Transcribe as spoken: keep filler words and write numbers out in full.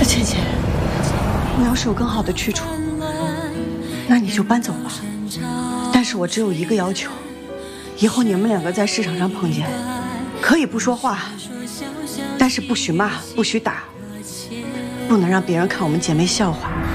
倩倩，你要是有更好的去处，那你就搬走吧。但是我只有一个要求，以后你们两个在市场上碰见，可以不说话，但是不许骂，不许打，不能让别人看我们姐妹笑话。